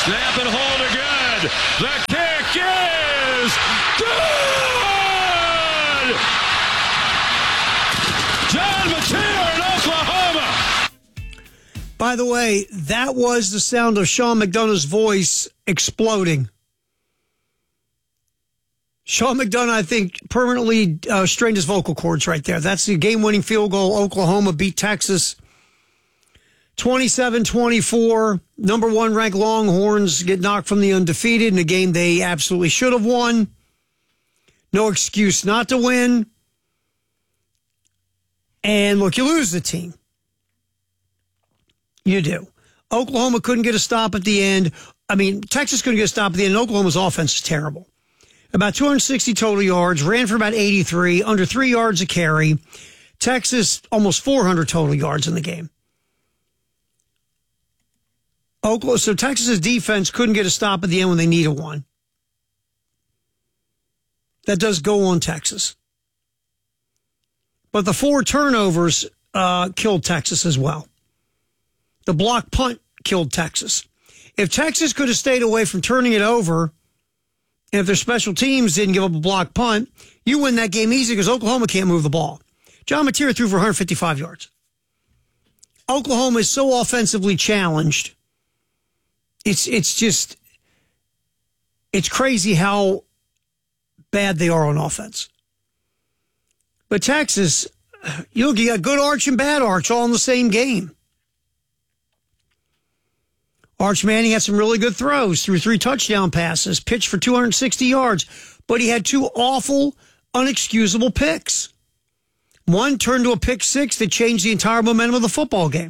Snap and hold it good. The kick is good! John Mateer in Oklahoma. By the way, that was the sound of Sean McDonough's voice exploding. Sean McDonough, I think, permanently strained his vocal cords right there. That's the game-winning field goal. Oklahoma beat Texas 27-24. Number one ranked Longhorns get knocked from the undefeated in a game they absolutely should have won. No excuse not to win. And look, you lose the team. You do. Oklahoma couldn't get a stop at the end. I mean, Texas couldn't get a stop at the end. Oklahoma's offense is terrible. About 260 total yards, ran for about 83, under 3 yards a carry. Texas, almost 400 total yards in the game. So Texas's defense couldn't get a stop at the end when they needed one. That does go on Texas. But the 4 turnovers killed Texas as well. The block punt killed Texas. If Texas could have stayed away from turning it over, and if their special teams didn't give up a block punt, you win that game easy because Oklahoma can't move the ball. John Mateer threw for 155 yards. Oklahoma is so offensively challenged. It's crazy how bad they are on offense. But Texas, you got good Arch and bad Arch all in the same game. Arch Manning had some really good throws, threw 3 touchdown passes, pitched for 260 yards, but he had 2 awful, unexcusable picks. One turned to a pick 6 that changed the entire momentum of the football game.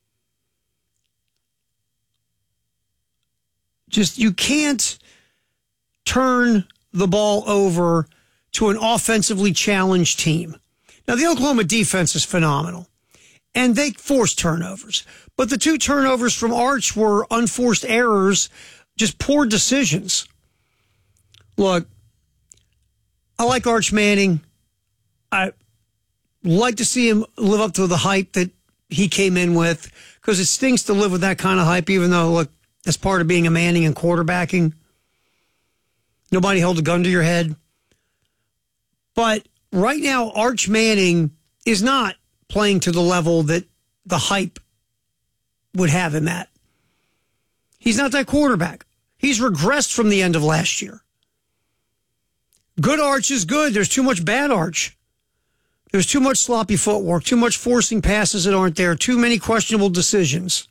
You can't turn the ball over to an offensively challenged team. Now, the Oklahoma defense is phenomenal, and they force turnovers. But the 2 turnovers from Arch were unforced errors, just poor decisions. Look, I like Arch Manning. I like to see him live up to the hype that he came in with, because it stinks to live with that kind of hype, even though, look, that's part of being a Manning and quarterbacking. Nobody held a gun to your head. But right now, Arch Manning is not playing to the level that the hype would have him at. He's not that quarterback. He's regressed from the end of last year. Good Arch is good. There's too much bad Arch. There's too much sloppy footwork, too much forcing passes that aren't there, too many questionable decisions.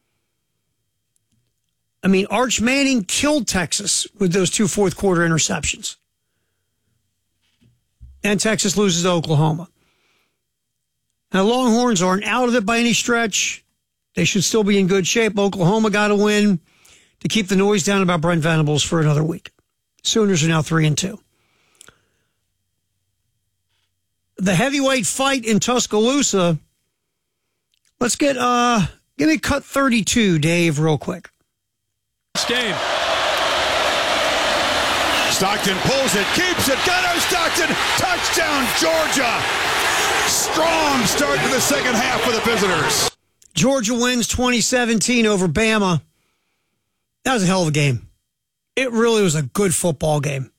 I mean, Arch Manning killed Texas with those 2 fourth-quarter interceptions. And Texas loses to Oklahoma. Now, Longhorns aren't out of it by any stretch. They should still be in good shape. Oklahoma got a win to keep the noise down about Brent Venables for another week. Sooners are now 3-2. The heavyweight fight in Tuscaloosa. Let's give me cut 32, Dave, real quick. Game. Stockton pulls it, keeps it. Gunnar Stockton, touchdown, Georgia. Strong start to the second half for the visitors. Georgia wins 2017 over Bama. That was a hell of a game. It really was a good football game.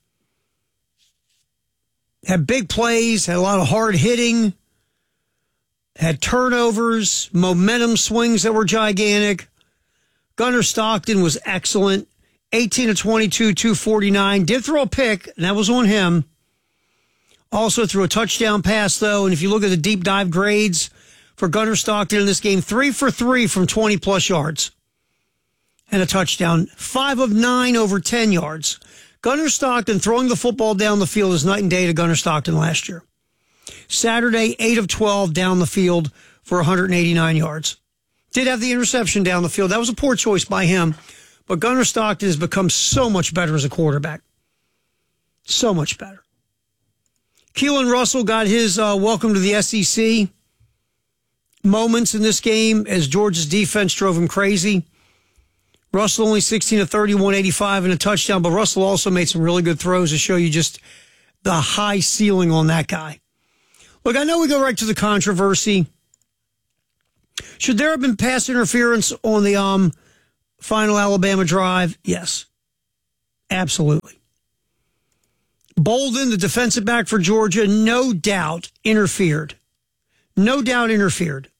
Had big plays, had a lot of hard hitting, had turnovers, momentum swings that were gigantic. Gunnar Stockton was excellent. 18 of 22, 249. Did throw a pick, and that was on him. Also threw a touchdown pass, though. And if you look at the deep dive grades for Gunnar Stockton in this game, 3 for 3 from 20-plus yards. And a touchdown. 5 of 9 over 10 yards. Gunnar Stockton throwing the football down the field is night and day to Gunnar Stockton last year. Saturday, 8 of 12 down the field for 189 yards. Did have the interception down the field. That was a poor choice by him. But Gunnar Stockton has become so much better as a quarterback. So much better. Keelan Russell got his welcome to the SEC moments in this game as Georgia's defense drove him crazy. Russell only 16 of 30, 185 and a touchdown, but Russell also made some really good throws to show you just the high ceiling on that guy. Look, I know we go right to the controversy. Should there have been pass interference on the final Alabama drive? Yes, absolutely. Bolden, the defensive back for Georgia, no doubt interfered. No doubt interfered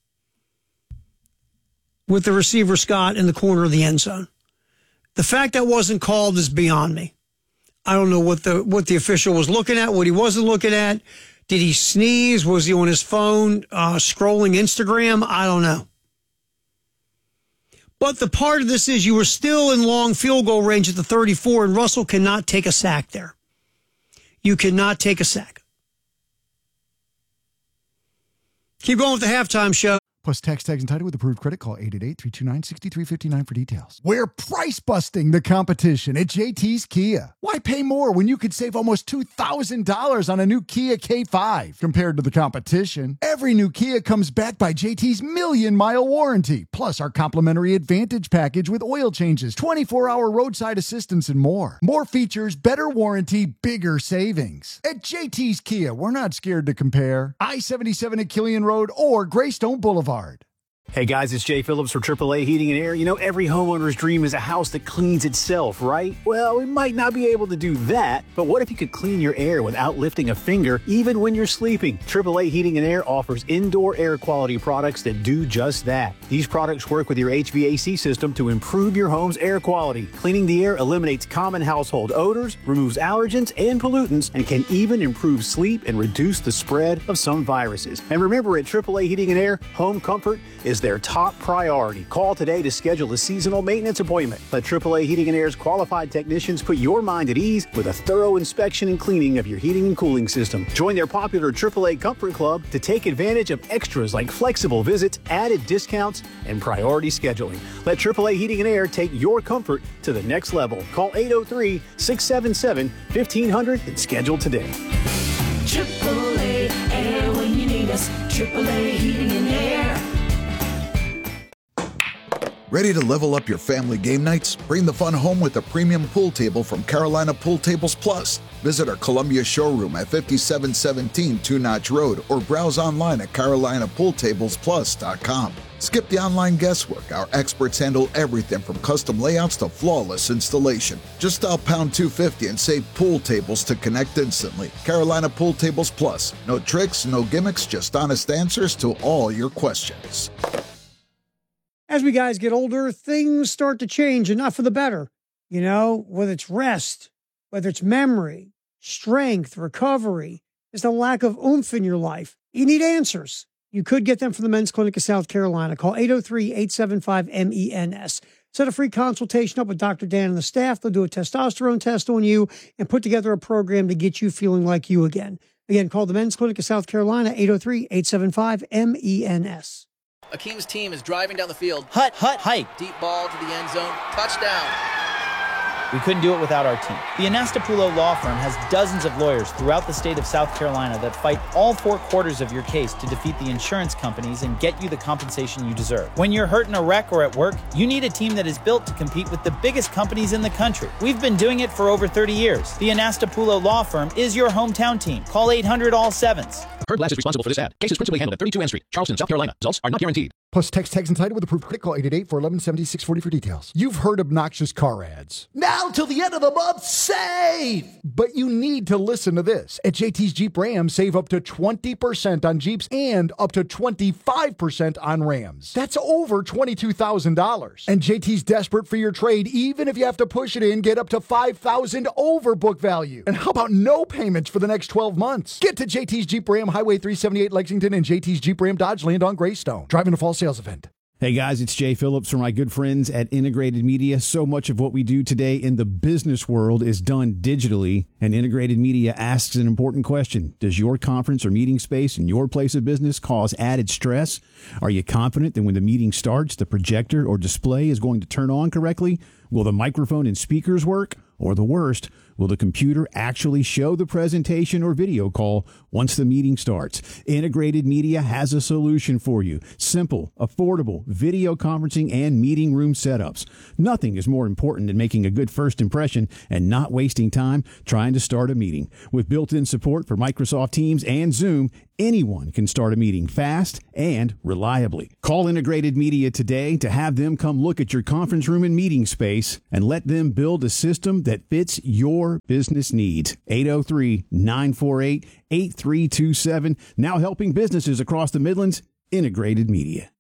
with the receiver Scott in the corner of the end zone. The fact that wasn't called is beyond me. I don't know what the official was looking at, what he wasn't looking at. Did he sneeze? Was he on his phone scrolling Instagram? I don't know. But the part of this is you were still in long field goal range at the 34, and Russell cannot take a sack there. You cannot take a sack. Keep going with the halftime show. Plus text tags and title with approved credit. Call 888-329-6359 for details. We're price busting the competition at JT's Kia. Why pay more when you could save almost $2,000 on a new Kia K5 compared to the competition? Every new Kia comes backed by JT's 1,000,000-mile warranty, plus our complimentary Advantage package with oil changes, 24-hour roadside assistance, and more. More features, better warranty, bigger savings. At JT's Kia, we're not scared to compare. I-77 at Killian Road or Greystone Boulevard. Hey guys, it's Jay Phillips for AAA Heating and Air. You know, every homeowner's dream is a house that cleans itself, right? Well, we might not be able to do that, but what if you could clean your air without lifting a finger, even when you're sleeping? AAA Heating and Air offers indoor air quality products that do just that. These products work with your HVAC system to improve your home's air quality. Cleaning the air eliminates common household odors, removes allergens and pollutants, and can even improve sleep and reduce the spread of some viruses. And remember, at AAA Heating and Air, home comfort is their top priority. Call today to schedule a seasonal maintenance appointment. Let AAA Heating and Air's qualified technicians put your mind at ease with a thorough inspection and cleaning of your heating and cooling system. Join their popular AAA Comfort Club to take advantage of extras like flexible visits, added discounts, and priority scheduling. Let AAA Heating and Air take your comfort to the next level. Call 803-677-1500 and schedule today. AAA Air when you need us. AAA Heating and Air. Ready to level up your family game nights? Bring the fun home with a premium pool table from Carolina Pool Tables Plus. Visit our Columbia showroom at 5717 Two Notch Road or browse online at carolinapooltablesplus.com. Skip the online guesswork. Our experts handle everything from custom layouts to flawless installation. Just dial pound 250 and save pool tables to connect instantly. Carolina Pool Tables Plus. No tricks, no gimmicks, just honest answers to all your questions. As we guys get older, things start to change, and not for the better. You know, whether it's rest, whether it's memory, strength, recovery, just a lack of oomph in your life. You need answers. You could get them from the Men's Clinic of South Carolina. Call 803-875-MENS. Set a free consultation up with Dr. Dan and the staff. They'll do a testosterone test on you and put together a program to get you feeling like you again. Again, call the Men's Clinic of South Carolina, 803-875-MENS. Akeem's team is driving down the field. Hike. Deep ball to the end zone. Touchdown. We couldn't do it without our team. The Anastapulo Law Firm has dozens of lawyers throughout the state of South Carolina that fight all 4 quarters of your case to defeat the insurance companies and get you the compensation you deserve. When you're hurt in a wreck or at work, you need a team that is built to compete with the biggest companies in the country. We've been doing it for over 30 years. The Anastapulo Law Firm is your hometown team. Call 800-ALL-7s. Heard Glass is responsible for this ad. Case is principally handled at 32 N Street, Charleston, South Carolina. Results are not guaranteed. Plus text tags and title with approved credit. Call 888-411-7640 for details. You've heard obnoxious car ads. Now till the end of the month, save! But you need to listen to this. At JT's Jeep Ram, save up to 20% on Jeeps and up to 25% on Rams. That's over $22,000. And JT's desperate for your trade. Even if you have to push it in, get up to $5,000 over book value. And how about no payments for the next 12 months? Get to JT's Jeep Ram, Highway 378 Lexington, and JT's Jeep Ram Dodge Land on Greystone. Driving a fall sales event. Hey guys, it's Jay Phillips from my good friends at Integrated Media. So much of what we do today in the business world is done digitally, and Integrated Media asks an important question. Does your conference or meeting space in your place of business cause added stress? Are you confident that when the meeting starts, the projector or display is going to turn on correctly? Will the microphone and speakers work? Or the worst, Will the computer actually show the presentation or video call once the meeting starts? Integrated Media has a solution for you. Simple, affordable video conferencing and meeting room setups. Nothing is more important than making a good first impression and not wasting time trying to start a meeting. With built-in support for Microsoft Teams and Zoom, anyone can start a meeting fast and reliably. Call Integrated Media today to have them come look at your conference room and meeting space and let them build a system that fits your business needs. 803-948-8327. Now helping businesses across the Midlands. Integrated Media.